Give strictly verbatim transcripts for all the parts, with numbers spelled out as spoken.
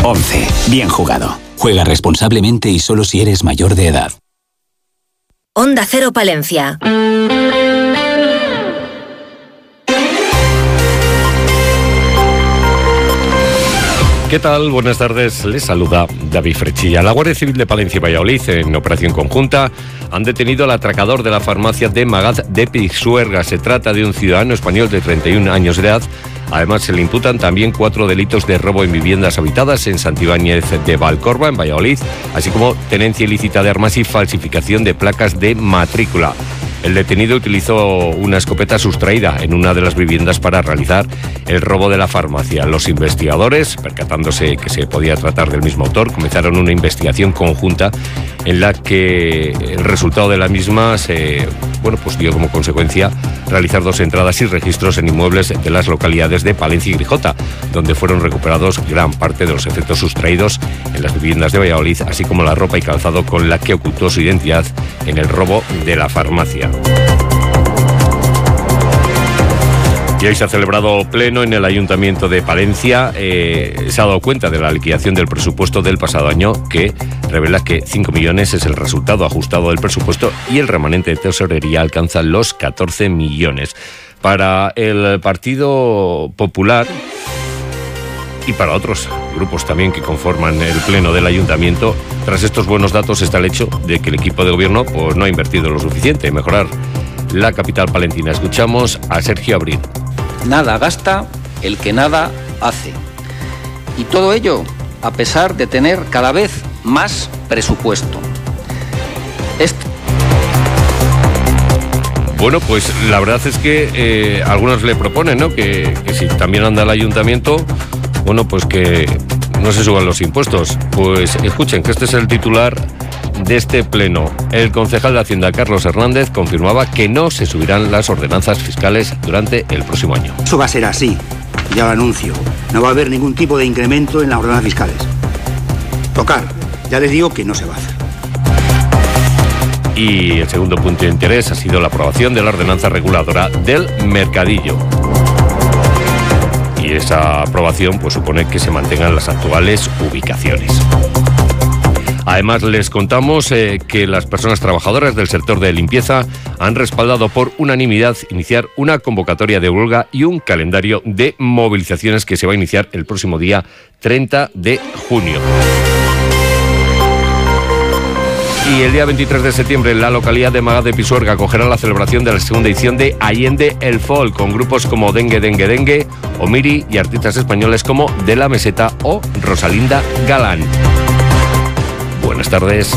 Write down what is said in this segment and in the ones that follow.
once. Bien jugado. Juega responsablemente y solo si eres mayor de edad. Onda Cero Palencia. ¿Qué tal? Buenas tardes. Les saluda David Frechilla. La Guardia Civil de Palencia y Valladolid, en operación conjunta, han detenido al atracador de la farmacia de Magaz de Pisuerga. Se trata de un ciudadano español de treinta y un años de edad. Además, se le imputan también cuatro delitos de robo en viviendas habitadas en Santibáñez de Valcorba, en Valladolid, así como tenencia ilícita de armas y falsificación de placas de matrícula. El detenido utilizó una escopeta sustraída en una de las viviendas para realizar el robo de la farmacia. Los investigadores, percatándose que se podía tratar del mismo autor, comenzaron una investigación conjunta en la que el resultado de la misma se, bueno, pues dio como consecuencia realizar dos entradas y registros en inmuebles de las localidades de Palencia y Grijota, donde fueron recuperados gran parte de los efectos sustraídos en las viviendas de Valladolid, así como la ropa y calzado con la que ocultó su identidad en el robo de la farmacia. Y hoy se ha celebrado pleno en el Ayuntamiento de Palencia. Eh, se ha dado cuenta de la liquidación del presupuesto del pasado año, que revela que cinco millones es el resultado ajustado del presupuesto y el remanente de tesorería alcanza los catorce millones. Para el Partido Popular y para otros grupos también que conforman el pleno del Ayuntamiento, tras estos buenos datos está el hecho de que el equipo de gobierno pues, no ha invertido lo suficiente en mejorar la capital palentina. Escuchamos a Sergio Abril. Nada gasta el que nada hace. Y todo ello a pesar de tener cada vez más presupuesto. Este... Bueno, pues la verdad es que eh, algunos le proponen, ¿no?, que, que si también anda el ayuntamiento, bueno, pues que no se suban los impuestos. Pues escuchen que este es el titular de este pleno. El concejal de Hacienda, Carlos Hernández, confirmaba que no se subirán las ordenanzas fiscales durante el próximo año. Eso va a ser así, ya lo anuncio. No va a haber ningún tipo de incremento en las ordenanzas fiscales. Tocar, ya les digo que no se va a hacer. Y el segundo punto de interés ha sido la aprobación de la ordenanza reguladora del mercadillo. Y esa aprobación pues supone que se mantengan las actuales ubicaciones. Además, les contamos eh, que las personas trabajadoras del sector de limpieza han respaldado por unanimidad iniciar una convocatoria de huelga y un calendario de movilizaciones que se va a iniciar el próximo día treinta de junio. Y el día veintitrés de septiembre, la localidad de Magaz de Pisuerga acogerá la celebración de la segunda edición de Allende el Folk, con grupos como Dengue Dengue Dengue, Omiri y artistas españoles como De la Meseta o Rosalinda Galán. Buenas tardes.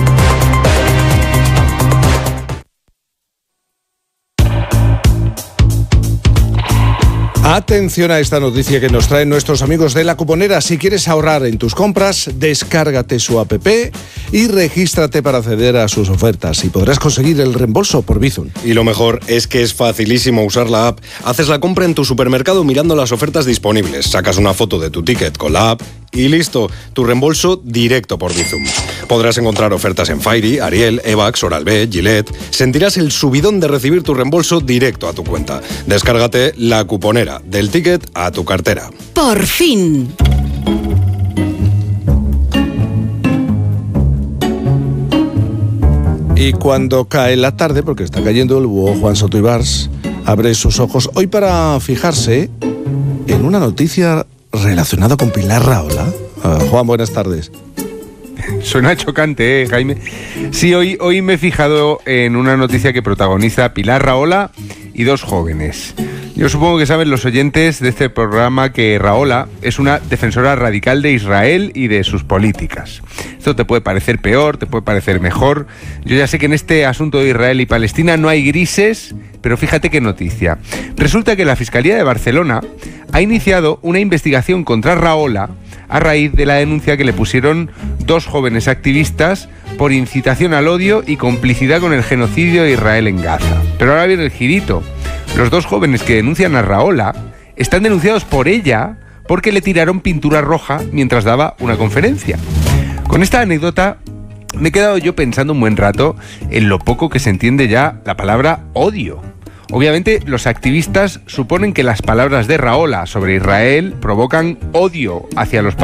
Atención a esta noticia que nos traen nuestros amigos de La Cuponera. Si quieres ahorrar en tus compras, descárgate su app y regístrate para acceder a sus ofertas y podrás conseguir el reembolso por Bizum. Y lo mejor es que es facilísimo usar la app. Haces la compra en tu supermercado mirando las ofertas disponibles, sacas una foto de tu ticket con la app y listo, tu reembolso directo por Bizum. Podrás encontrar ofertas en Fairy, Ariel, Evax, Oral-B, Gillette. Sentirás el subidón de recibir tu reembolso directo a tu cuenta. Descárgate La Cuponera, del ticket a tu cartera. ¡Por fin! Y cuando cae la tarde, porque está cayendo, el búho Juan Soto Ibars abre sus ojos hoy para fijarse en una noticia relacionada con Pilar Rahola. Uh, Juan, buenas tardes. Suena chocante, ¿eh, Jaime? Sí, hoy, hoy me he fijado en una noticia que protagoniza Pilar Rahola y dos jóvenes. Yo supongo que saben los oyentes de este programa que Rahola es una defensora radical de Israel y de sus políticas. Esto te puede parecer peor, te puede parecer mejor. Yo ya sé que en este asunto de Israel y Palestina no hay grises, pero fíjate qué noticia. Resulta que la Fiscalía de Barcelona ha iniciado una investigación contra Rahola a raíz de la denuncia que le pusieron dos jóvenes activistas por incitación al odio y complicidad con el genocidio de Israel en Gaza. Pero ahora viene el girito. Los dos jóvenes que denuncian a Rahola están denunciados por ella porque le tiraron pintura roja mientras daba una conferencia. Con esta anécdota me he quedado yo pensando un buen rato en lo poco que se entiende ya la palabra odio. Obviamente los activistas suponen que las palabras de Rahola sobre Israel provocan odio hacia los